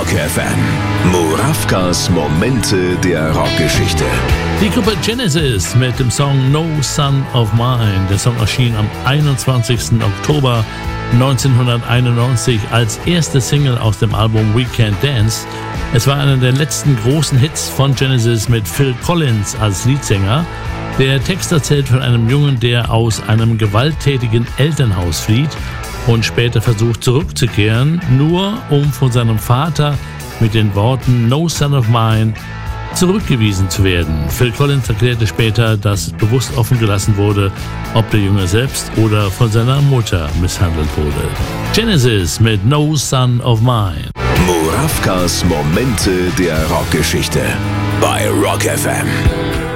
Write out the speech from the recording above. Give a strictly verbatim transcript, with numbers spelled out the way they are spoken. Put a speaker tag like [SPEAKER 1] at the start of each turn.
[SPEAKER 1] Rock F M. Murawkas Momente der Rockgeschichte.
[SPEAKER 2] Die Gruppe Genesis mit dem Song No Son of Mine. Der Song erschien am einundzwanzigsten Oktober neunzehnhunderteinundneunzig als erste Single aus dem Album We Can't Dance. Es war einer der letzten großen Hits von Genesis mit Phil Collins als Leadsänger. Der Text erzählt von einem Jungen, der aus einem gewalttätigen Elternhaus flieht und später versucht zurückzukehren, nur um von seinem Vater mit den Worten No Son of Mine zurückgewiesen zu werden. Phil Collins erklärte später, dass bewusst offen gelassen wurde, ob der Junge selbst oder von seiner Mutter misshandelt wurde. Genesis mit No Son of Mine.
[SPEAKER 1] Murawkas Momente der Rockgeschichte bei Rock F M.